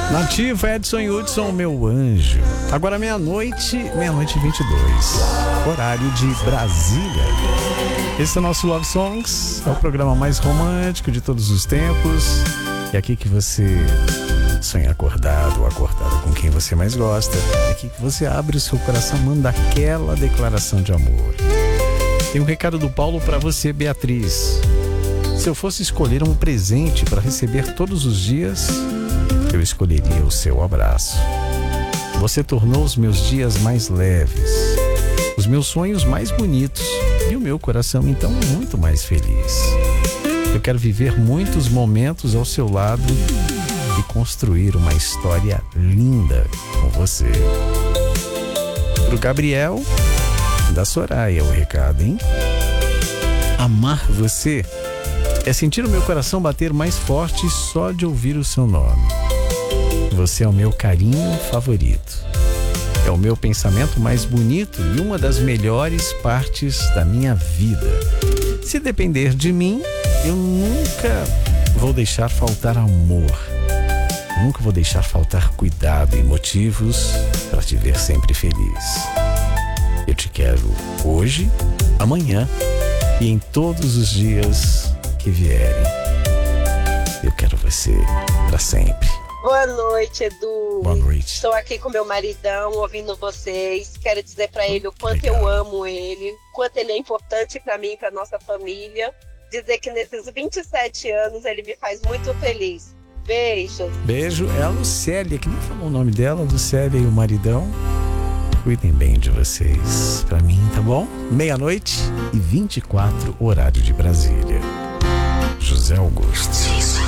Nativa, Edson Hudson, meu anjo. Agora meia-noite e 22, horário de Brasília. Esse é o nosso Love Songs, é o programa mais romântico de todos os tempos. É aqui que você sonha acordado ou acordada com quem você mais gosta. É aqui que você abre o seu coração, manda aquela declaração de amor. Tem um recado do Paulo para você, Beatriz. Se eu fosse escolher um presente para receber todos os dias, eu escolheria o seu abraço. Você tornou os meus dias mais leves, os meus sonhos mais bonitos e o meu coração então muito mais feliz. Eu quero viver muitos momentos ao seu lado e construir uma história linda com você. Pro Gabriel, da Soraya, o recado, hein? Amar você é sentir o meu coração bater mais forte só de ouvir o seu nome. Você é o meu carinho favorito. É o meu pensamento mais bonito e uma das melhores partes da minha vida. Se depender de mim, eu nunca vou deixar faltar amor. Nunca vou deixar faltar cuidado e motivos para te ver sempre feliz. Eu te quero hoje, amanhã e em todos os dias que vierem. Eu quero você para sempre. Boa noite, Edu. Boa noite. Estou aqui com meu maridão, ouvindo vocês. Quero dizer para ele o quanto Legal. eu amo ele, o quanto ele é importante para mim e para nossa família. Dizer que nesses 27 anos ele me faz muito feliz. Beijos. Beijo. É a Lucélia, que nem falou o nome dela, Lucélia e o maridão. Cuidem bem de vocês. Pra mim, tá bom? 00:24, horário de Brasília. José Augusto.